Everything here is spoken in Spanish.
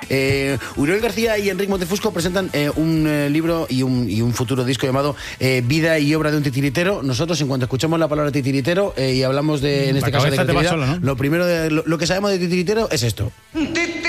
Uriol García y Enric Montefusco presentan un libro y un futuro disco llamado Vida y obra de un titiritero. Nosotros, en cuanto escuchamos la palabra titiritero y hablamos de, en este caso, de creatividad, sola, ¿no? Lo primero, lo que sabemos de titiritero es esto.